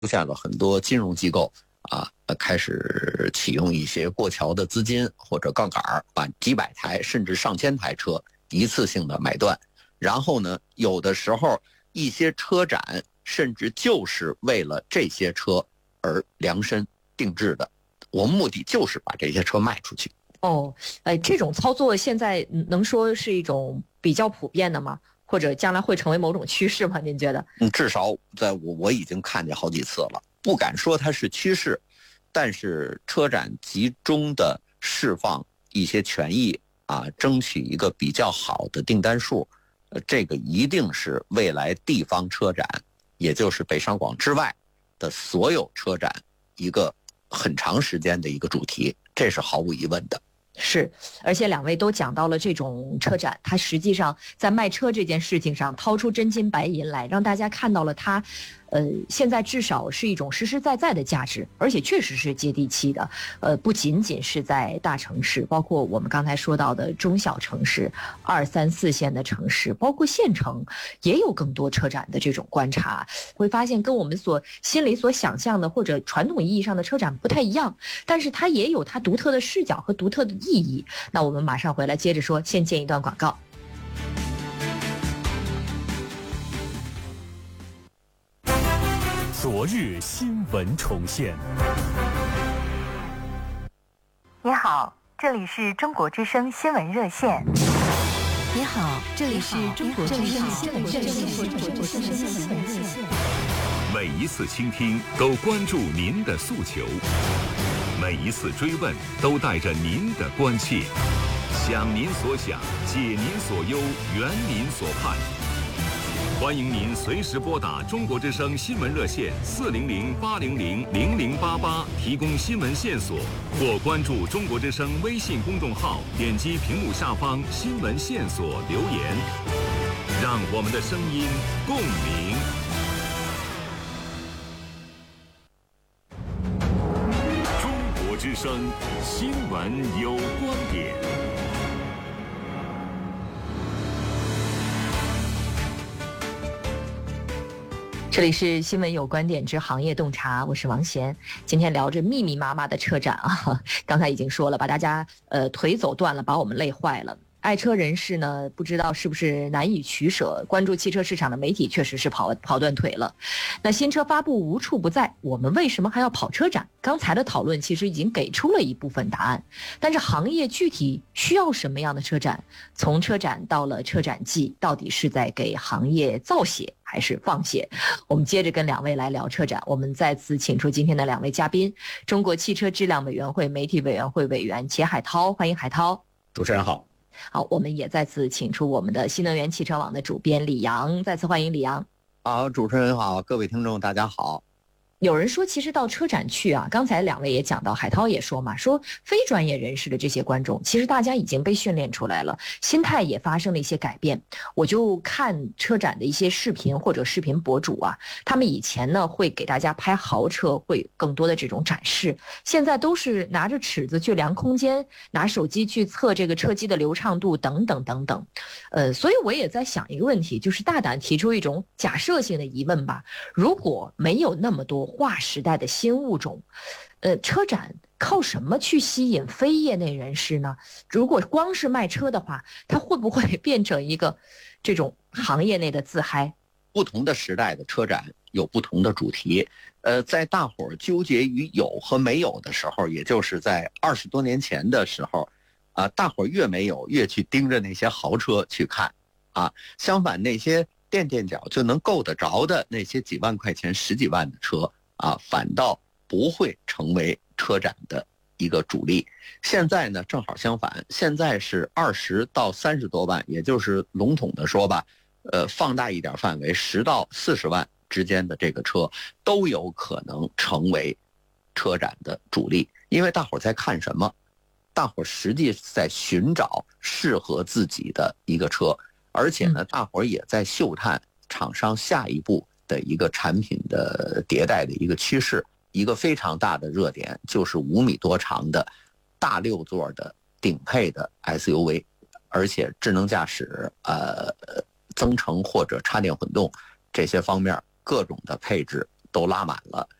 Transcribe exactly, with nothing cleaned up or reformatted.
出现了很多金融机构啊，开始启用一些过桥的资金或者杠杆，把几百台甚至上千台车一次性的买断。然后呢，有的时候一些车展甚至就是为了这些车而量身定制的，我目的就是把这些车卖出去。 哦，哎，这种操作现在能说是一种比较普遍的吗？或者将来会成为某种趋势吗？您觉得？ 嗯，至少在我我已经看见好几次了，不敢说它是趋势，但是车展集中的释放一些权益啊，争取一个比较好的订单数，呃，这个一定是未来地方车展，也就是北上广之外的所有车展一个很长时间的一个主题，这是毫无疑问的。 是，而且两位都讲到了这种车展，它实际上在卖车这件事情上掏出真金白银来，让大家看到了它，呃，现在至少是一种实实在在的价值，而且确实是接地气的。呃，不仅仅是在大城市，包括我们刚才说到的中小城市、二三四线的城市，包括县城，也有更多车展的这种观察，会发现跟我们所心里所想象的或者传统意义上的车展不太一样，但是它也有它独特的视角和独特的意义。那我们马上回来接着说，先见一段广告。 昨日新闻重现。 你好，这里是中国之声新闻热线。 你好，这里是中国之声新闻热线。 每一次倾听都关注您的诉求，每一次追问都带着您的关切，想您所想，解您所忧，圆您所盼。欢迎您随时拨打中国之声新闻热线四零零八零零零零八八提供新闻线索，或关注中国之声微信公众号，点击屏幕下方新闻线索留言，让我们的声音共鸣。中国之声新闻有观点。 这里是新闻有观点之行业洞察，我是王贤。今天聊着密密麻麻的车展啊，刚才已经说了，把大家呃腿走断了，把我们累坏了。爱车人士呢，不知道是不是难以取舍，关注汽车市场的媒体确实是跑跑断腿了。那新车发布无处不在，我们为什么还要跑车展？刚才的讨论其实已经给出了一部分答案，但是行业具体需要什么样的车展？从车展到了车展季，到底是在给行业造血还是放血？我们接着跟两位来聊车展。我们再次请出今天的两位嘉宾，中国汽车质量委员会媒体委员会委员钱海涛，欢迎海涛。 主持人好。 好，我们也再次请出我们的新能源汽车网的主编李阳，再次欢迎李阳。 好，主持人好，各位听众大家好。 有人说，其实到车展去啊，刚才两位也讲到，海涛也说嘛，说非专业人士的这些观众，其实大家已经被训练出来了，心态也发生了一些改变。我就看车展的一些视频或者视频博主啊，他们以前呢会给大家拍豪车，会更多的这种展示，现在都是拿着尺子去量空间，拿手机去测这个车机的流畅度等等等等。呃，所以我也在想一个问题，就是大胆提出一种假设性的疑问吧，如果没有那么多划时代的新物种，呃，车展靠什么去吸引非业内人士呢？如果光是卖车的话，它会不会变成一个这种行业内的自嗨？ 不同的时代的车展有不同的主题，呃，在大伙儿纠结于有和没有的时候，也就是在二十多年前的时候，啊、呃，大伙儿越没有越去盯着那些豪车去看，啊，相反那些垫垫脚就能够得着的那些几万块钱、十几万的车。啊，反倒不会成为车展的一个主力。现在呢，正好相反，现在是二十到三十多万，也就是笼统的说吧，呃，放大一点范围，十到四十万之间的这个车都有可能成为车展的主力。因为大伙儿在看什么？大伙儿实际在寻找适合自己的一个车，而且呢，大伙儿也在嗅探厂商下一步的一个产品的迭代的一个趋势。一个非常大的热点就是五米多长的大六座的顶配的 S U V， 而且智能驾驶、呃增程或者插电混动这些方面各种的配置都拉满了。